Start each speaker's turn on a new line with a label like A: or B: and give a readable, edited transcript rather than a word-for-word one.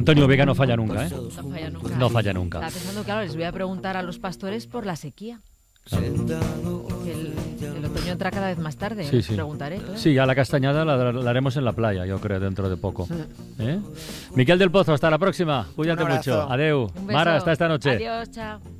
A: Antonio Vega no falla nunca, ¿eh?
B: No falla nunca.
A: No falla nunca.
B: Estaba pensando, claro, les voy a preguntar a los pastores por la sequía.
A: Claro.
B: Que el otoño entra cada vez más tarde.
A: Sí,
B: Les
A: sí.
B: preguntaré. Claro.
A: Sí, ya la castañada la haremos en la playa, yo creo, dentro de poco. ¿Eh? Miquel del Pozo, hasta la próxima. Cuídate
C: Un abrazo.
A: mucho. Adeu.
B: Un beso.
A: Mara, hasta esta noche.
B: Adiós, chao.